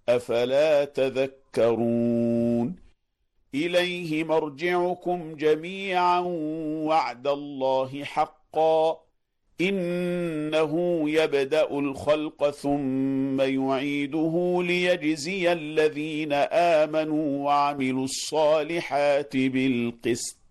أفلا تذكرون إليه مرجعكم جميعا وعد الله حقا إنه يبدأ الخلق ثم يعيده ليجزي الذين آمنوا وعملوا الصالحات بالقسط